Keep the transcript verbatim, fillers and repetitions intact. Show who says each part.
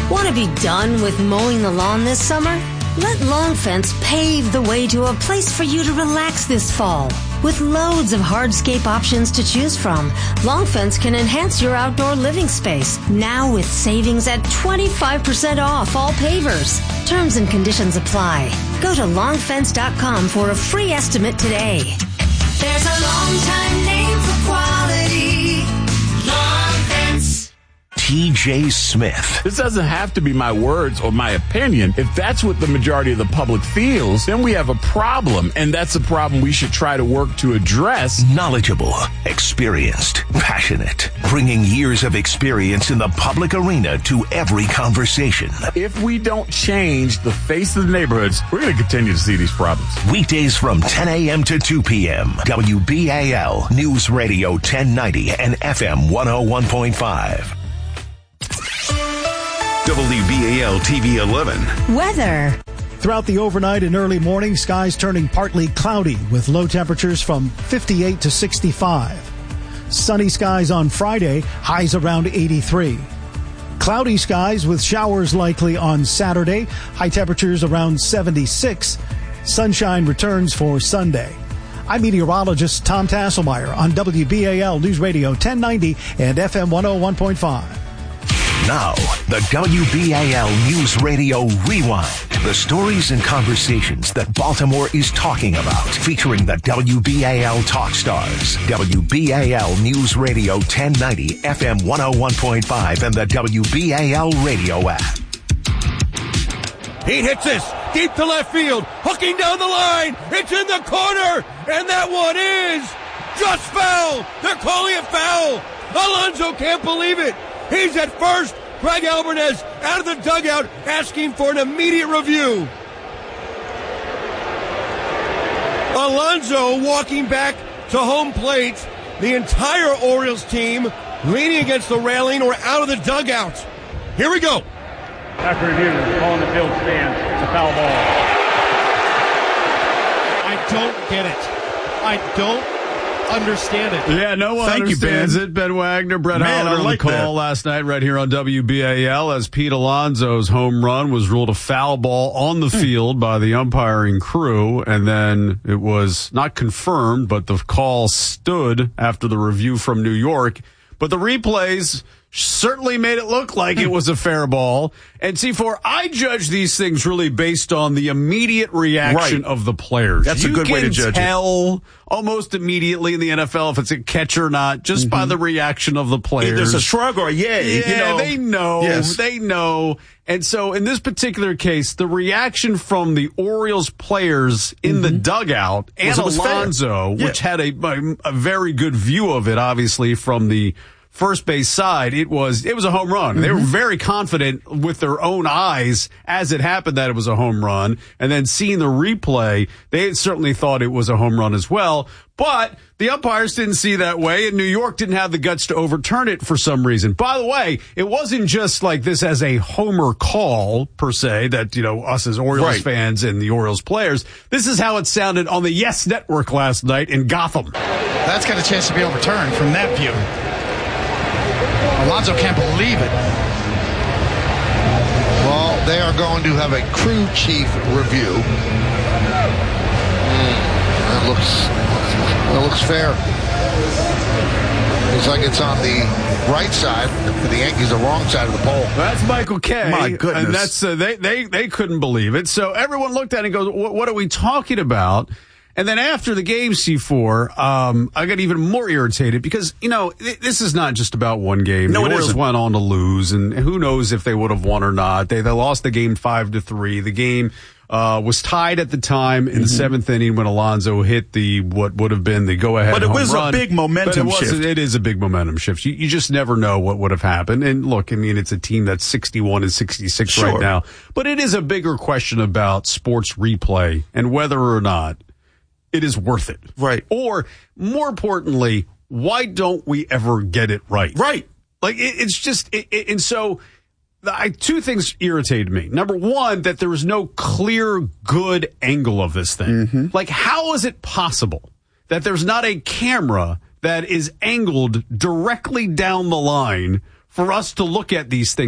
Speaker 1: Want to be done with mowing the lawn this summer? Let Long Fence pave the way to a place for you to relax this fall. With loads of hardscape options to choose from, Long Fence can enhance your outdoor living space. Now with savings at twenty-five percent off all pavers. Terms and conditions apply. Go to long fence dot com for a free estimate today. There's a long time name for quality. Long Fence.
Speaker 2: T J Smith.
Speaker 3: This doesn't have to be my words or my opinion. If that's what the majority of the public feels, then we have a problem, and that's a problem we should try to work to address.
Speaker 2: Knowledgeable, experienced, passionate, bringing years of experience in the public arena to every conversation.
Speaker 3: If we don't change the face of the neighborhoods, we're going to continue to see these problems.
Speaker 2: Weekdays from ten a.m. to two p.m. W B A L News Radio ten ninety and F M one oh one point five.
Speaker 4: W B A L T V eleven.
Speaker 5: Weather.
Speaker 6: Throughout the overnight and early morning, skies turning partly cloudy with low temperatures from fifty-eight to sixty-five. Sunny skies on Friday, highs around eighty-three. Cloudy skies with showers likely on Saturday, high temperatures around seventy-six. Sunshine returns for Sunday. I'm meteorologist Tom Tasselmeyer on W B A L News Radio ten ninety and F M one oh one point five.
Speaker 2: Now, the W B A L News Radio Rewind. The stories and conversations that Baltimore is talking about, featuring the W B A L Talk Stars. W B A L News Radio ten ninety, F M one oh one point five, and the W B A L radio app.
Speaker 7: He hits this deep to left field, hooking down the line. It's in the corner, and that one is just foul. They're calling it foul. Alonso can't believe it. He's at first. Greg Alvarez out of the dugout asking for an immediate review. Alonso walking back to home plate. The entire Orioles team leaning against the railing or out of the dugout. Here we go.
Speaker 8: After review, calling the field stance. It's a foul ball.
Speaker 9: I don't get it. I don't understand it.
Speaker 3: Yeah, no one
Speaker 10: Thank
Speaker 3: understands
Speaker 10: you, Ben.
Speaker 3: it. Ben Wagner, Brett
Speaker 10: Man,
Speaker 3: Howard
Speaker 10: I
Speaker 3: on
Speaker 10: like
Speaker 3: the call
Speaker 10: that.
Speaker 3: last night right here on W B A L as Pete Alonso's home run was ruled a foul ball on the field by the umpiring crew, and then it was not confirmed, but the call stood after the review from New York. But the replays certainly made it look like it was a fair ball. And C four, I judge these things really based on the immediate reaction
Speaker 10: Right.
Speaker 3: of the players.
Speaker 10: That's a
Speaker 3: You
Speaker 10: good way to
Speaker 3: can
Speaker 10: judge it.
Speaker 3: tell almost immediately in the N F L if it's a catch or not, just
Speaker 10: Mm-hmm.
Speaker 3: by the reaction of the players.
Speaker 10: There's a shrug or a yay.
Speaker 3: Yeah,
Speaker 10: you know.
Speaker 3: they know.
Speaker 10: Yes.
Speaker 3: They know. And so in this particular case, the reaction from the Orioles players in the dugout and
Speaker 10: Was it was fair.
Speaker 3: Alonso,
Speaker 10: Yeah.
Speaker 3: which had a, a very good view of it, obviously, from the first base side, it was it was a home run. Mm-hmm. They were very confident with their own eyes as it happened that it was a home run. And then seeing the replay, they certainly thought it was a home run as well. But the umpires didn't see that way, and New York didn't have the guts to overturn it for some reason. By the way, it wasn't just like this as a homer call, per se, that, you know, us as Orioles
Speaker 10: Right.
Speaker 3: fans and the Orioles players. This is how it sounded on the Yes Network last night in Gotham.
Speaker 11: That's got a chance to be overturned from that view. Alonso can't believe it.
Speaker 12: Well, they are going to have a crew chief review. Mm, that looks that looks fair. Looks like it's on the right side for the Yankees, the wrong side of the pole.
Speaker 3: That's Michael Kay.
Speaker 10: My goodness.
Speaker 3: And that's uh, they they they couldn't believe it. So everyone looked at it and goes, "What, what are we talking about?" And then after the game, C four, um, I got even more irritated because, you know, th- this is not just about one game.
Speaker 10: No,
Speaker 3: the
Speaker 10: it
Speaker 3: Orioles
Speaker 10: isn't.
Speaker 3: went on to lose, and who knows if they would have won or not. They they lost the game five to three. The game uh, was tied at the time in
Speaker 10: Mm-hmm.
Speaker 3: the seventh inning when Alonso hit the what would have been the go ahead.
Speaker 10: But it
Speaker 3: home
Speaker 10: was a
Speaker 3: run.
Speaker 10: big momentum
Speaker 3: But it was-
Speaker 10: shift.
Speaker 3: It is a big momentum shift. You, you just never know what would have happened. And look, I mean, it's a team that's sixty-one and sixty-six
Speaker 10: Sure.
Speaker 3: right now. But it is a bigger question about sports replay and whether or not it is worth it.
Speaker 10: Right.
Speaker 3: Or more importantly, why don't we ever get it right?
Speaker 10: Right.
Speaker 3: Like it, it's just, it, it, and so the, I, two things irritated me. Number one, that there was no clear good angle of this thing.
Speaker 10: Mm-hmm.
Speaker 3: Like, how is it possible that there's not a camera that is angled directly down the line for us to look at these things?